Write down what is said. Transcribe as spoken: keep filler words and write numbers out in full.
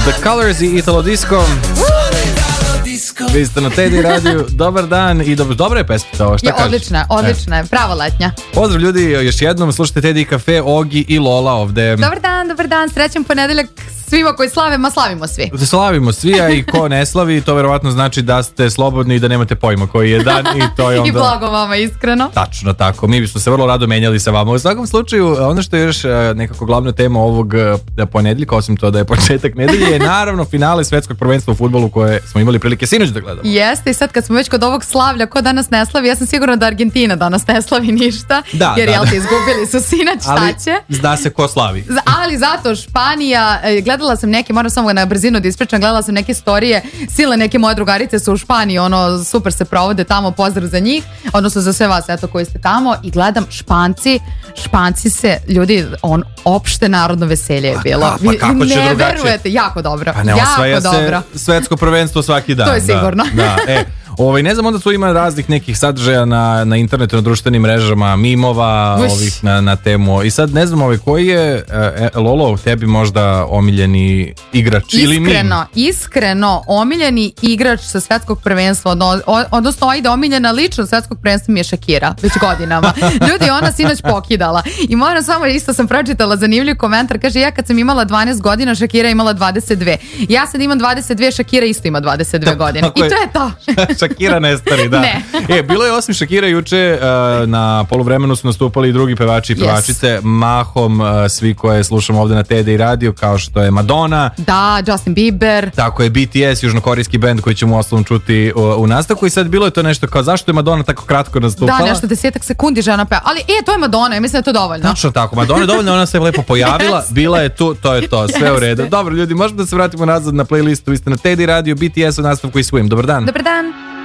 The Colors i Italo Disco. Vi ste na Teddy radiju. Dobar dan i dobro, dobra je pesma ovo, šta je, kažeš? Odlična, odlična je, pravo letnja. Pozdrav ljudi, još jednom slušajte Teddy Cafe, Ogi i Lola ovde. Dobar dan, dobar dan, srećan ponedeljak svima koji slave, ma slavimo svi. Slavimo svi, a i ko ne slavi, to verovatno znači da ste slobodni i da nemate pojma koji je dan i to je onda... I blago vama, iskreno. Tačno tako, mi bismo se vrlo rado menjali sa vama. U svakom slučaju, ono što je još nekako glavna tema ovog ponedeljka, osim to da je početak nedelje, je naravno finale svetskog prvenstva u fudbalu koje smo imali prilike sinoć da gledamo. Jeste, i sad kad smo već kod ovog slavlja, ko danas ne slavi, ja sam sigurna da Argentina danas ne slavi ništa, da, jer da, jel da. ti izgubili su sinoć, šta će? Ali zna se ko slavi. Ali zato Španija, gledala sam neke, moram samo na brzinu da ispričam, gledala sam neke storije, sile neke moje drugarice su u Španiji, ono, super se provode tamo, pozdrav za njih, odnosno za sve vas, eto, koji ste tamo, i gledam Španci, Španci se, ljudi, on, opšte narodno veselje je bilo. Pa, pa kako će ne drugačije? Verujete, jako dobro, pa ne, jako dobro. Se svetsko prvenstvo svaki dan. To je sigurno. Da, da. E, ovaj, ne znam, onda tu ima raznih nekih sadržaja na, na internetu, na društvenim mrežama, mimova, Uš. ovih na, na temu. I sad ne znam, ovaj, koji je, e, Lolo, tebi možda omiljeni igrač iskreno, ili mim? Iskreno, iskreno, omiljeni igrač sa svetskog prvenstva, odno, odnosno ajde, omiljena ličnost svetskog prvenstva mi je Shakira, već godinama. Ljudi, ona sinoć pokidala. I moram samo, isto sam pročitala zanimljiv komentar, kaže, ja kad sam imala dvanaest godina, Shakira imala dvadeset dve. Ja sad imam dvadeset dve, Shakira isto ima dvadeset dve godine. I to je to. Shakira nestari, da. Ne. E, bilo je osim Shakira juče, uh, na poluvremenu su nastupali i drugi pevači i pevačice, yes. mahom uh, svi koje slušamo ovde na Teddy radio, kao što je Madonna. Da, Justin Bieber. Tako je, B T S, južnokorejski bend koji ćemo u osnovom čuti u, u nastavku. I sad bilo je to nešto kao, zašto je Madonna tako kratko nastupala? Da, nešto desetak sekundi žena peva. Ali e, to je Madonna, ja mislim da je to dovoljno. Tačno tako, Madonna je dovoljno, ona se lepo pojavila, bila je tu, to je to, sve u redu. Dobro ljudi, možemo da se vratimo nazad na playlistu, vi ste na Teddy radio, B T S u nastavku i Swim. Dobar dan. Dobar dan.